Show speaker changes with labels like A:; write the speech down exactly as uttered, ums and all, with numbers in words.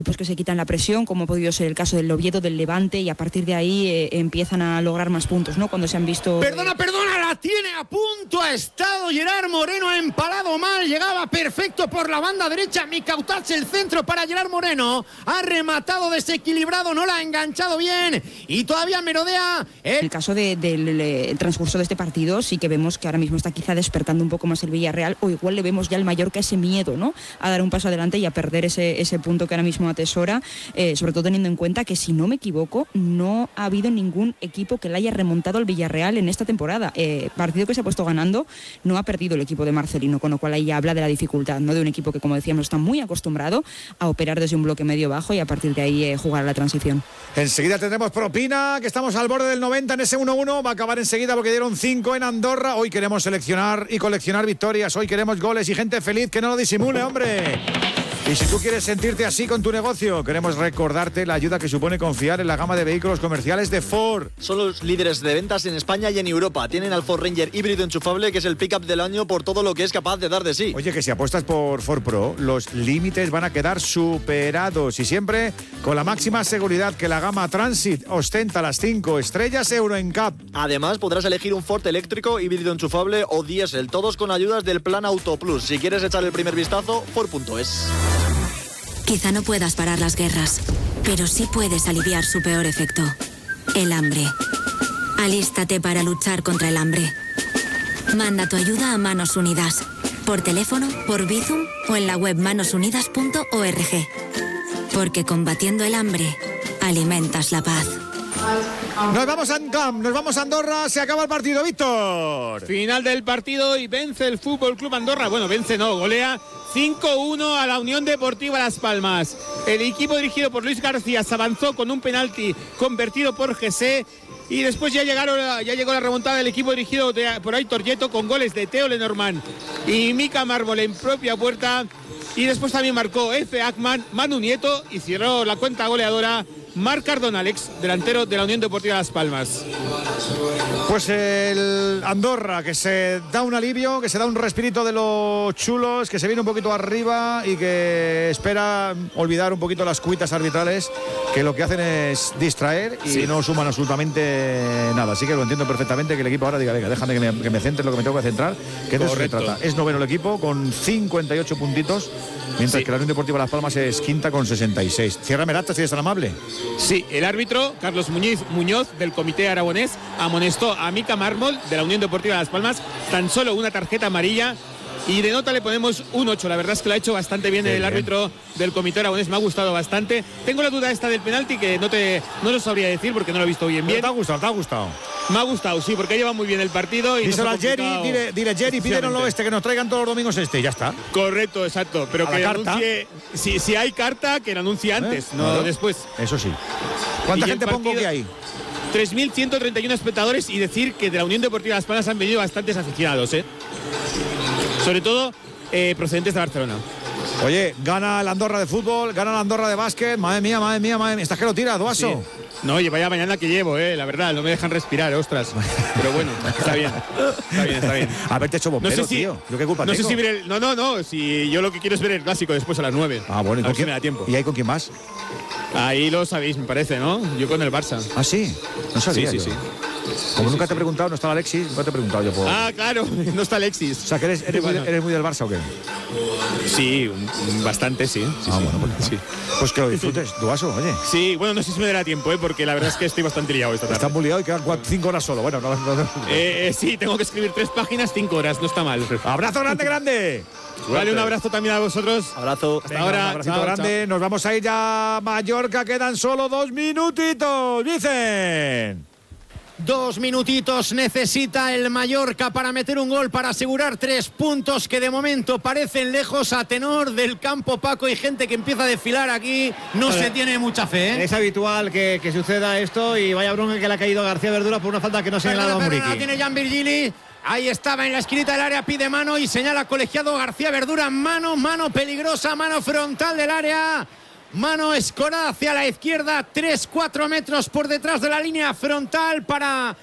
A: pues que se quitan la presión, como ha podido ser el caso del Oviedo, del Levante, y a partir de ahí eh, empiezan a lograr más puntos, ¿no? Cuando se han visto...
B: Perdona, perdona, la tiene a punto, ha estado Gerard Moreno, ha empalado mal, llegaba perfecto por la banda derecha, Mikautats el centro para Gerard Moreno, ha rematado desequilibrado, no la ha enganchado bien y todavía merodea. El,
A: el caso de, del el transcurso de este partido sí que vemos que ahora mismo está quizá despertando un poco más el Villarreal, o igual le vemos ya al Mallorca ese miedo, ¿no? A dar un paso adelante y a perder ese, ese punto que ahora mismo atesora, eh, sobre todo teniendo en cuenta que, si no me equivoco, no ha habido ningún equipo que le haya remontado al Villarreal en esta temporada. Eh, partido que se ha puesto ganando, no ha perdido el equipo de Marcelino, con lo cual ahí ya habla de la dificultad, ¿no? De un equipo que, como decíamos, está muy acostumbrado a operar desde un bloque medio bajo y a partir de ahí eh, jugar a la transición.
C: Enseguida tendremos propina, que estamos al borde del noventa en ese uno uno, va a acabar enseguida porque dieron cinco en Andorra. Hoy queremos seleccionar y coleccionar victorias, hoy queremos goles y gente feliz que no lo disimule, hombre. Y si tú quieres sentirte así con tu negocio, queremos recordarte la ayuda que supone confiar en la gama de vehículos comerciales de Ford.
D: Son los líderes de ventas en España y en Europa. Tienen al Ford Ranger híbrido enchufable, que es el pick-up del año por todo lo que es capaz de dar de sí.
C: Oye, que si apuestas por Ford Pro, los límites van a quedar superados y siempre con la máxima seguridad que la gama Transit ostenta, las cinco estrellas Euro N C A P.
D: Además, podrás elegir un Ford eléctrico, híbrido enchufable o diésel, todos con ayudas del Plan Auto Plus. Si quieres echar el primer vistazo, Ford punto es.
E: Quizá no puedas parar las guerras, pero sí puedes aliviar su peor efecto, el hambre. Alístate para luchar contra el hambre. Manda tu ayuda a Manos Unidas, por teléfono, por Bizum o en la web manos unidas punto org. Porque combatiendo el hambre, alimentas la paz.
C: Nos vamos a Ancamp, nos vamos a Andorra, se acaba el partido, Víctor.
F: Final del partido y vence el Fútbol Club Andorra. Bueno, vence no, golea cinco uno a la Unión Deportiva Las Palmas. El equipo dirigido por Luis García se avanzó con un penalti convertido por José. Y después ya llegaron, ya llegó la remontada del equipo dirigido de, por Aitor Yeto, con goles de Teo Lenormand y Mika Mármol en propia puerta. Y después también marcó Efe Ackman, Manu Nieto, y cerró la cuenta goleadora Marc Cardonalex, delantero de la Unión Deportiva Las Palmas.
C: Pues el Andorra, que se da un alivio, que se da un respirito de los chulos, que se viene un poquito arriba y que espera olvidar un poquito las cuitas arbitrales, que lo que hacen es distraer y sí, no suman absolutamente nada. Así que lo entiendo perfectamente, que el equipo ahora diga, venga, déjame que me, que me centre en lo que me tengo que centrar, que de eso se trata. Es noveno el equipo con cincuenta y ocho puntitos, mientras sí, que la Unión Deportiva Las Palmas es quinta con sesenta y seis. Cierra Merata, si es tan amable.
F: Sí, el árbitro, Carlos Muñiz, Muñoz, del Comité Aragonés, amonestó a Mika Mármol, de la Unión Deportiva Las Palmas, tan solo una tarjeta amarilla. Y de nota le ponemos un ocho. La verdad es que lo ha hecho bastante bien, bien el árbitro bien del Comité Aragonés. Me ha gustado bastante. Tengo la duda esta del penalti, que no te no lo sabría decir porque no lo he visto bien. bien.
C: ¿Te ha gustado? ¿Te ha gustado?
F: Me ha gustado, sí, porque lleva muy bien el partido. Y
C: díselo a Jerry, dile, dile Jerry, pídenoslo este, que nos traigan todos los domingos este, y ya está.
F: Correcto, exacto. Pero a que anuncie, si, si hay carta, que lo anuncie antes, ¿Eh? no claro, después.
C: Eso sí. ¿Cuánta gente pongo que hay?
F: tres mil ciento treinta y uno espectadores, y decir que de la Unión Deportiva Las Palmas han venido bastantes aficionados, ¿eh? Sobre todo eh, procedentes de Barcelona.
C: Oye, gana el Andorra de fútbol, gana el Andorra de básquet. Madre mía, madre mía, madre mía. ¿Estás que lo tiras, Duaso?
F: Sí. No, oye, vaya mañana que llevo, eh, la verdad, no me dejan respirar, ostras. Pero bueno, está bien. Está bien, está bien.
C: Haberte hecho bombero, no sé si, tío. ¿Yo qué culpa
F: no
C: tengo?
F: sé si ver el, no, no, no. Si yo lo que quiero es ver el clásico después a las nueve.
C: Ah, bueno, ¿y con quién
F: me da tiempo?
C: ¿Y ahí con quién más?
F: Ahí lo sabéis, me parece, ¿no? Yo con el Barça.
C: Ah, sí. No sabía.
F: Sí,
C: yo.
F: sí, sí.
C: Como
F: sí,
C: nunca
F: sí,
C: te he preguntado, no está Alexis, nunca te he preguntado yo por...
F: Ah, claro, no está Alexis.
C: O sea, que eres, eres, bueno. muy, eres muy del Barça, ¿o qué?
F: Sí, bastante, sí. sí
C: ah,
F: sí.
C: bueno, pues, sí. Pues que lo disfrutes, Duaso, oye.
F: Sí, bueno, no sé si me dará tiempo, ¿eh? Porque la verdad es que estoy bastante liado esta tarde.
C: Estás muy liado y quedan cuatro, cinco horas solo. Bueno, no, no, no.
F: Eh, eh, sí, tengo que escribir tres páginas, cinco horas, no está mal.
C: ¡Abrazo grande, grande!
F: Vale, un abrazo también a vosotros.
D: Abrazo.
F: Hasta ahora.
C: Un abracito
F: chao,
C: grande.
F: Chao.
C: Nos vamos a ir ya a Mallorca. Quedan solo dos minutitos. Dicen.
B: Dos minutitos necesita el Mallorca para meter un gol, para asegurar tres puntos que de momento parecen lejos, a tenor del campo, Paco, y gente que empieza a desfilar aquí. No vale. se tiene mucha fe, ¿eh?
G: Es habitual que, que suceda esto, y vaya bronca que le ha caído a García Verdura por una falta que no se ha señalado a Muriqui.
B: Tiene Jan Virgili. Ahí estaba en la esquinita del área, pide mano y señala colegiado García Verdura. Mano, mano peligrosa, mano frontal del área. Mano escorada hacia la izquierda, tres cuatro metros por detrás de la línea frontal para